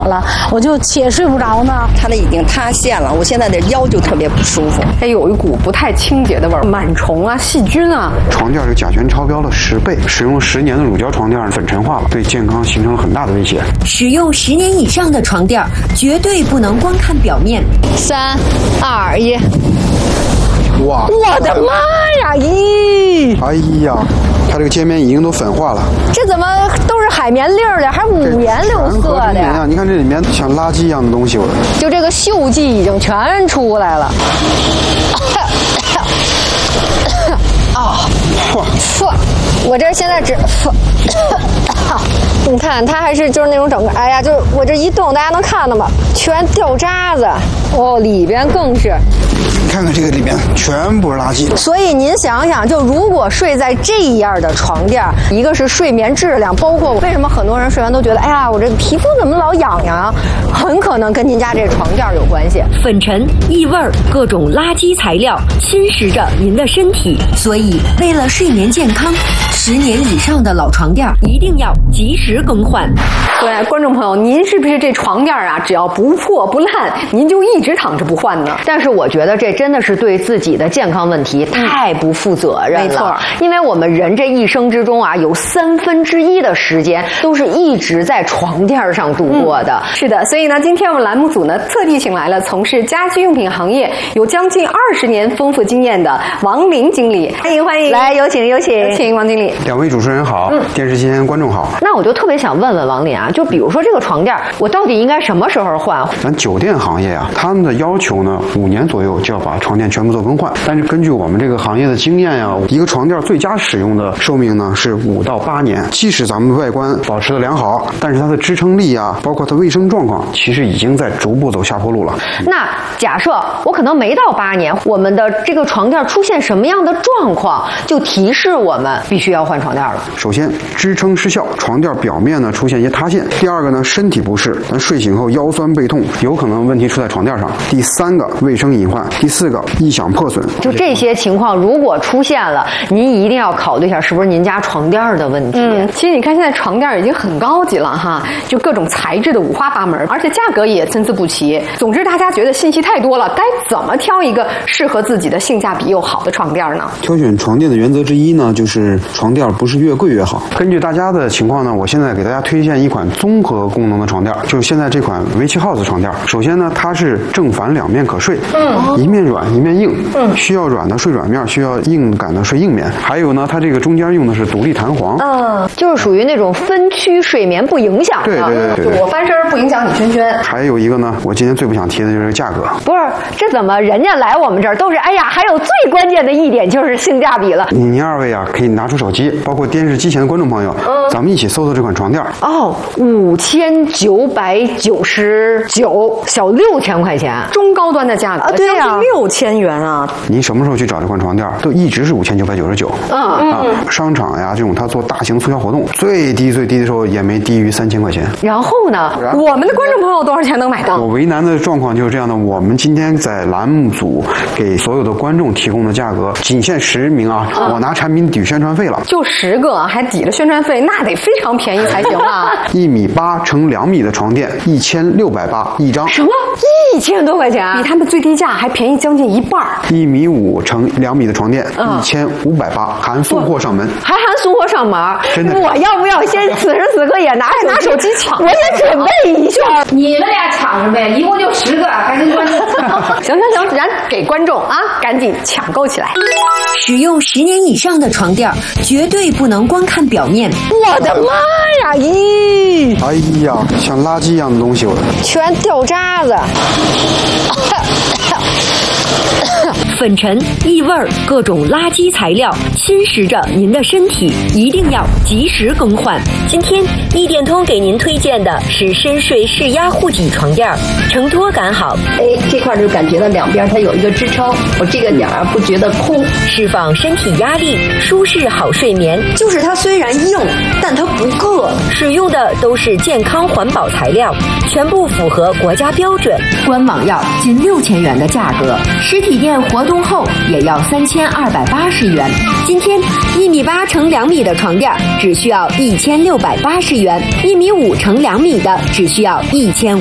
了，我就且睡不着呢。 它的已经塌陷了，我现在的腰就特别不舒服。 它有一股不太清洁的味儿，螨虫啊、细菌啊。 床垫是甲醛超标了10倍，使用10年的乳胶床垫粉尘化了，对健康形成了很大的威胁。 使用10年以上的床垫，绝对不能光看表面。 3、2、1。 哇！ 我的妈呀！咦！ 哎呀，它这个界面已经都粉化了。 这怎么都是海绵粒儿的，还五颜六色的呀？ 你看这里面像垃圾一样的东西， 就这个锈迹已经全出来了。我这现在只，你看它还是就是那种整个，哎呀，就是我这一动，大家能看到吗？全掉渣子，哦，里边更是。 看看这个里面全部是垃圾。 所以您想想，就如果睡在这样的床垫，一个是睡眠质量，包括为什么很多人睡完都觉得，哎呀，我这皮肤怎么老痒痒啊？很可能跟您家这床垫有关系。 粉尘、异味、各种垃圾材料侵蚀着您的身体，所以为了睡眠健康，10年以上的老床垫一定要及时更换。 对，观众朋友，您是不是这床垫啊，只要不破不烂，您就一直躺着不换呢？ 但是我觉得这真的是对自己的健康问题太不负责任了。 没错， 因为我们人这一生之中啊，有1/3的时间都是一直在床垫上度过的。 是的，所以呢，今天我们栏目组呢特地请来了从事家居用品行业有将近20年丰富经验的王林经理，欢迎， 来，有请王经理。 2位主持人好，电视机前观众好。 那我就特别想问问王林啊，就比如说这个床垫，我到底应该什么时候换？ 咱酒店行业啊，他们的要求呢，5年左右就要把床垫全部做更换。但是根据我们这个行业的经验呀，一个床垫最佳使用的寿命呢是5到8年。即使咱们外观保持的良好，但是它的支撑力啊，包括它卫生状况，其实已经在逐步走下坡路了。 那假设我可能没到8年，我们的这个床垫出现什么样的状况，就提示我们必须要换床垫了？ 首先，支撑失效，床垫表面呢出现一些塌陷。第二个呢，身体不适，咱睡醒后腰酸背痛，有可能问题出在床垫上。第3个，卫生隐患。第4个，异响破损。 就这些情况如果出现了，您一定要考虑一下是不是您家床垫的问题。 其实你看现在床垫已经很高级了哈，就各种材质的五花八门，而且价格也参差不齐。总之大家觉得信息太多了，该怎么挑一个适合自己的性价比又好的床垫呢？ 挑选床垫的原则之一呢，就是床垫不是越贵越好。根据大家的情况呢，我现在给大家推荐一款综合功能的床垫，就是现在这款Vichy House 床垫。首先呢，它是正反2面可睡，一面软一面硬，需要软的睡软面，需要硬感的睡硬面。还有呢，它这个中间用的是独立弹簧， 就是属于那种分区睡眠不影响的。 对， 就我翻身不影响你圈圈。 还有一个呢，我今天最不想提的就是价格。 不是，这怎么人家来我们这儿都是哎呀，还有最关键的一点就是性价比了。 您2位啊，可以拿出手机，包括电视机前的观众朋友，咱们一起搜搜这款床垫。 哦，5999，小6000块钱， 中高端的价格， 对呀 ，6000元啊！ 您什么时候去找这款床垫，都一直是5999。商场呀，这种它做大型促销活动，最低的时候也没低于3000块钱。 然后呢， 我们的观众朋友多少钱能买到？ 我为难的状况就是这样的，我们今天在栏目组给所有的观众提供的价格，仅限10名啊，我拿产品抵宣传费了， 就10个，还抵了宣传费，那得非常便宜才行啊 ！1.8米乘2米的床垫，1680一张。 什么？1000多块钱？比他们最低价还便宜将近1半。 1.5米乘2米的床垫，1580，含送货上门。 还含送货上门？ 真的？ 我要不要先此时此刻也拿手机抢？我也准备一下。 你们俩抢着呗，一共就10个，赶紧关注。 行，咱给观众啊，赶紧抢购起来。 使用10年以上的床垫，绝对不能光看表面。 我的妈呀！咦！ 哎呀，像垃圾一样的东西， 全掉渣子。 粉尘、异味、各种垃圾材料侵蚀着您的身体，一定要及时更换。今天一点通给您推荐的是深睡释压护体床垫，承托感好。 这块就感觉到两边它有一个支撑，我这个点儿不觉得空， 释放身体压力，舒适好睡眠。 就是它虽然硬，但它不硌。 使用的都是健康环保材料，全部符合国家标准。官网要近6000元的价格， 实体店活动后也要3280元。今天1.8米乘2米的床垫只需要1680元，1.5米乘2米的只需要1500元。